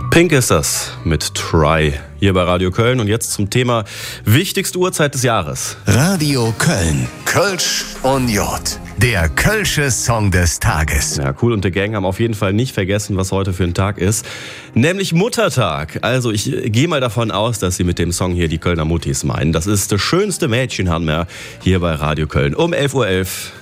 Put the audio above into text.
Pink ist das mit Try hier bei Radio Köln und jetzt zum Thema wichtigste Uhrzeit des Jahres. Radio Köln, Kölsch und Jod, der kölsche Song des Tages. Ja, Kool und the Gang haben auf jeden Fall nicht vergessen, was heute für ein Tag ist, nämlich Muttertag. Also ich gehe mal davon aus, dass Sie mit dem Song hier die Kölner Muttis meinen. Das ist das schönste Mädchenhammer hier bei Radio Köln um 11:11 Uhr.